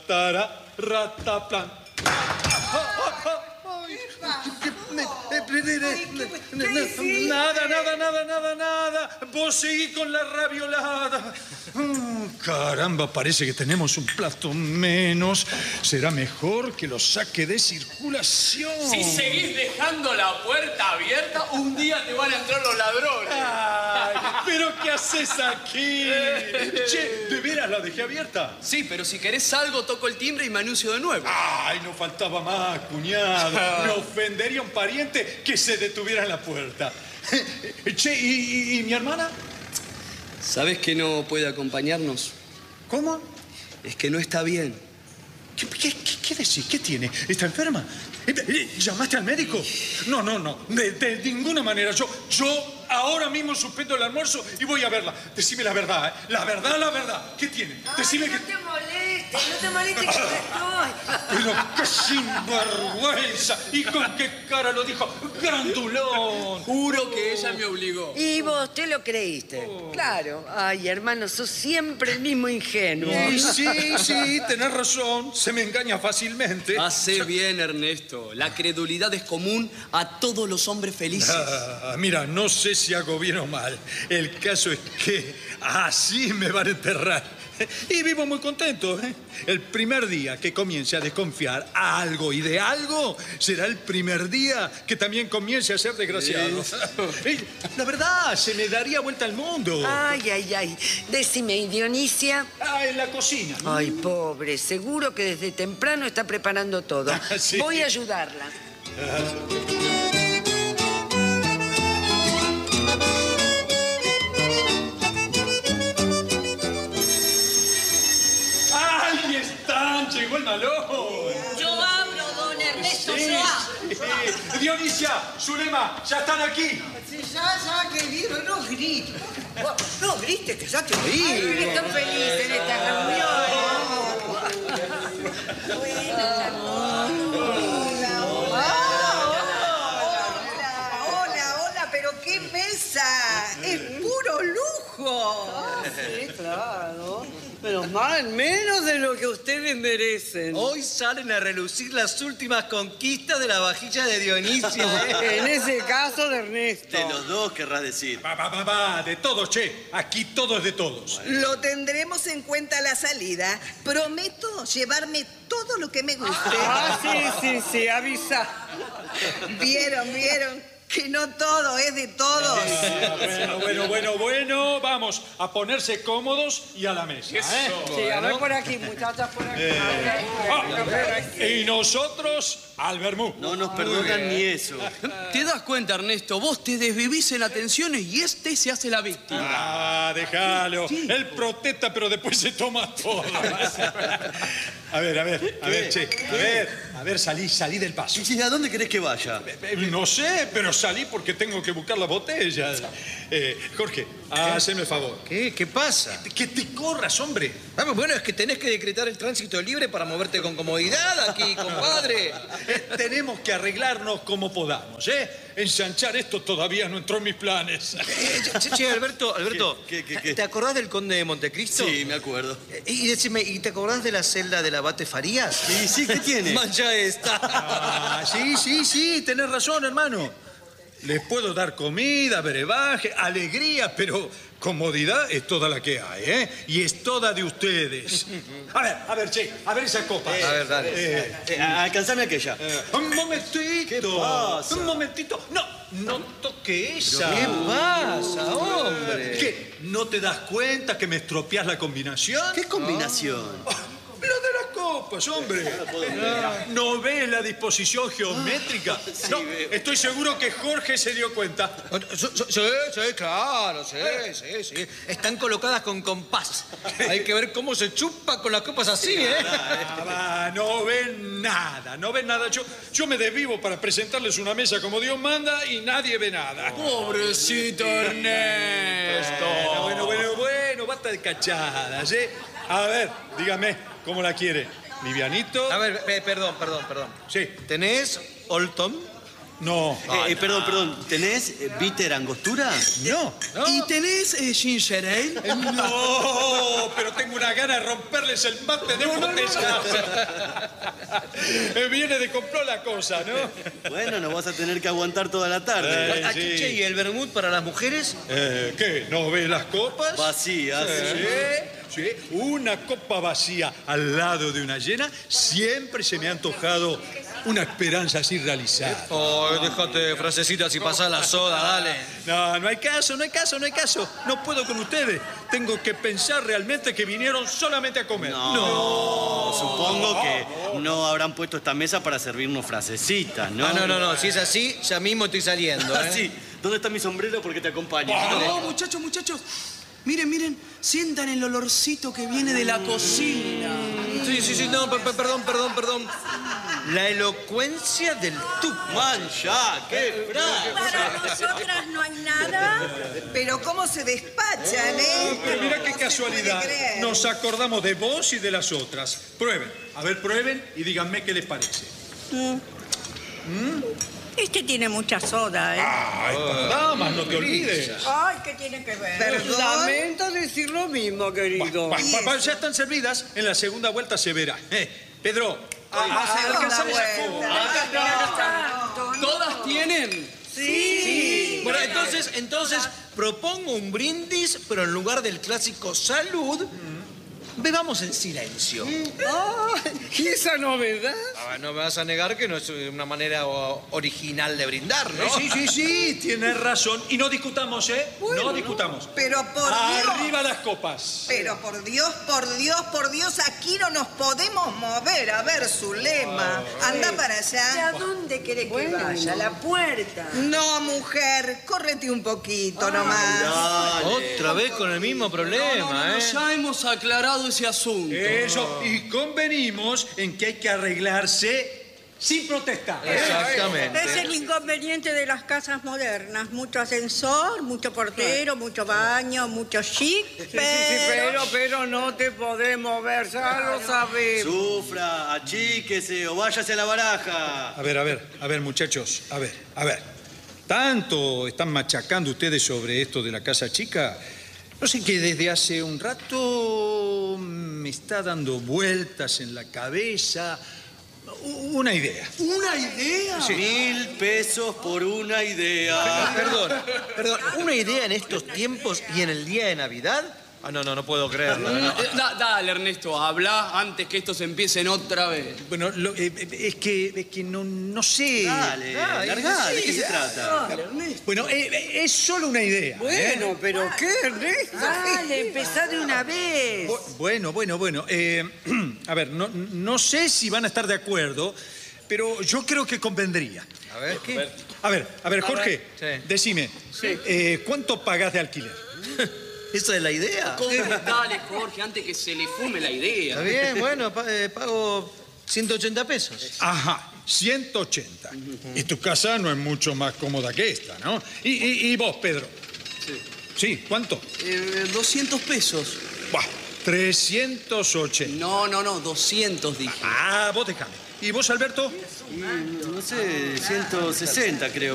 Ratara, rataplan. Nada. Vos seguí con la raviolada. Caramba, parece que tenemos un plato menos. Será mejor que lo saque de circulación. Si seguís dejando la puerta abierta, un día te van a entrar los ladrones. Ay, ¿pero qué haces aquí? Che, ¿de veras la dejé abierta? Sí, pero si querés algo, toco el timbre y me anuncio de nuevo. Ay, no faltaba más, cuñado. Me ofendería a un pariente que se detuviera en la puerta. Che, ¿y mi hermana? ¿Sabés que no puede acompañarnos? ¿Cómo? Es que no está bien. ¿Qué decís? ¿Qué tiene? ¿Está enferma? ¿Llamaste al médico? No. De ninguna manera. Yo ahora mismo suspendo el almuerzo y voy a verla. Decime la verdad, ¿eh? La verdad. ¿Qué tiene? Decime que... No te molestes que yo estoy. Pero qué sinvergüenza. ¿Y con qué cara lo dijo? ¡Grandulón! Juro que ella me obligó. Y vos te lo creíste. Claro. Ay, hermano, sos siempre el mismo ingenuo. Y sí, tenés razón. Se me engaña fácilmente. Hace bien, Ernesto. La credulidad es común a todos los hombres felices. Mira, no sé si hago bien o mal. El caso es que así me van a enterrar. Y vivo muy contento, ¿eh? El primer día que comience a desconfiar a algo y de algo será el primer día que también comience a ser desgraciado. La verdad, se me daría vuelta al mundo. Ay. Decime, ¿y Dionisia? En la cocina. Ay, pobre. Seguro que desde temprano está preparando todo. Sí. Voy a ayudarla. ¡Ahí están! ¡Llegó el malón! Yo abro, don Ernesto, Sí. yo abro. Dionisia, Zulema, ya están aquí. Sí, ya, querido, no grites. No grites, que ya te Ay, oí. están felices en esta reunión. Hola, pero qué mesa. Es puro lujo. Sí, claro. Menos mal, menos de lo que ustedes merecen. Hoy salen a relucir las últimas conquistas de la vajilla de Dionisio. En ese caso de Ernesto. De los dos, querrás decir. Va, de todos, che. Aquí todo es de todos. Lo tendremos en cuenta a la salida. Prometo llevarme todo lo que me guste. Ah, sí, avisa. ¿Vieron? Que no todo es de todos. Bueno. Vamos a ponerse cómodos y a la mesa. Sí, a ver por aquí, muchachas, por aquí. Y nosotros al vermú. No nos perdonan ni eso. ¿Te das cuenta, Ernesto? Vos te desvivís en atenciones y este se hace la víctima. Déjalo. Él protesta, pero después se toma todo. A ver, che. A ver, salí del paso. Sí, ¿a dónde querés que vaya? No sé, pero salí porque tengo que buscar las botellas. Jorge, haceme el favor. ¿Qué pasa? Que te corras, hombre. Bueno, es que tenés que decretar el tránsito libre para moverte con comodidad aquí, compadre. Tenemos que arreglarnos como podamos, ¿eh? Ensanchar esto todavía no entró en mis planes. Che, Alberto, ¿Qué? ¿te acordás del conde de Montecristo? Sí, me acuerdo. Y decime, ¿y te acordás de la celda del abate Farías? Sí, ¿qué tiene? Mancha esta. Sí, tenés razón, hermano. Les puedo dar comida, brebaje, alegría, pero comodidad es toda la que hay, ¿eh? Y es toda de ustedes. A ver, che, a ver esa copa. A ver, dale. Alcanzame aquella. Un momentito. ¿Qué pasa? Un momentito. No toque esa. ¿Qué pasa, hombre? ¿Qué? ¿No te das cuenta que me estropeás la combinación? ¿Qué combinación? Lo de las copas, hombre. ¿No ves la disposición geométrica? No, estoy seguro que Jorge se dio cuenta. Sí, claro, sí. Están colocadas con compás. Hay que ver cómo se chupa con las copas así, ¿eh? No ven nada. Yo me desvivo para presentarles una mesa como Dios manda y nadie ve nada. Pobrecito Ernesto. Bueno, basta de cachadas, ¿eh? A ver, dígame, ¿cómo la quiere? ¿Livianito? A ver, perdón. Sí. ¿Tenés Old Tom? No. Perdón, ¿tenés bitter angostura? No. ¿Y tenés ginger ale? No, pero tengo una gana de romperles el mate de botella. Viene de compró la cosa, ¿no? Bueno, nos vas a tener que aguantar toda la tarde. Ah, sí. che, ¿y el vermut para las mujeres? ¿Qué? ¿No ves las copas? Vacías. Sí, una copa vacía al lado de una llena, siempre se me ha antojado una esperanza así realizada. Oh, déjate frasecitas y pasá la soda, dale. No hay caso. No puedo con ustedes. Tengo que pensar realmente que vinieron solamente a comer. No, supongo que no habrán puesto esta mesa para servirnos frasecitas, ¿no? No. Si es así, ya mismo estoy saliendo, ¿eh? Sí. ¿Dónde está mi sombrero? Porque te acompaño. No, muchachos. Miren, sientan el olorcito que viene de la cocina. Sí, no, perdón. La elocuencia del Man, ya, qué frase. Para nosotras no hay nada. Pero cómo se despachan, ¿eh? Pero mira qué No se casualidad. puede creer. Nos acordamos de vos y de las otras. Prueben. A ver, prueben y díganme qué les parece. Este tiene mucha soda, ¿eh? Ay, damas, no te olvides. Ay, ¿qué tiene que ver? Perdón. Lamento decir lo mismo, querido. Ya están servidas. En la segunda vuelta se verá. Pedro, alcanzar esa copa. ¿Todas tienen? Sí. Bueno, entonces propongo un brindis, pero en lugar del clásico salud, bebamos en silencio. ¿Y esa novedad? No me vas a negar que no es una manera original de brindar, ¿no? Sí, tienes razón. Y no discutamos, ¿eh? No discutamos. Pero por Dios. Arriba las copas. Pero por Dios, aquí no nos podemos mover. A ver, Zulema, anda para ¿Y allá. a dónde quiere que vaya? ¿A la puerta? No, mujer, córrete un poquito nomás. Otra vez con el mismo problema, ¿eh? Ya hemos aclarado ese asunto. Eso. Y convenimos en que hay que arreglarse sin protestar. Exactamente. Es el inconveniente de las casas modernas. Mucho ascensor, mucho portero, mucho baño, mucho chic, Pero no te podés mover, ya lo sabemos. Sufra, achíquese o váyase a la baraja. A ver, muchachos. A ver. Tanto están machacando ustedes sobre esto de la casa chica. No sé que desde hace un rato me está dando vueltas en la cabeza una idea. ¿Una idea? Sí. 1000 pesos por una idea. Perdón, ¿una idea en estos tiempos y en el día de Navidad? No puedo creerlo. No. Dale, Ernesto, habla antes que estos empiecen otra vez. Bueno, es que no sé. Dale, largá, ¿de qué se trata? Bueno, es solo una idea. Bueno, pero ¿qué, Ernesto? Dale, empezá de una vez. Bueno. A ver, no sé si van a estar de acuerdo, pero yo creo que convendría. A ver, ¿qué? A ver, Jorge, Sí. decime, ¿cuánto pagás de alquiler? ¿Esa es la idea? Dale, Jorge, antes que se le fume la idea. Está bien, bueno, pago 180 pesos. Ajá, 180. Y tu casa no es mucho más cómoda que esta, ¿no? ¿Y vos, Pedro? Sí, ¿cuánto? 200 pesos. Buah, 380. No, 200 dije. Ah, vos déjame. ¿Y vos, Alberto? No sé, 160 creo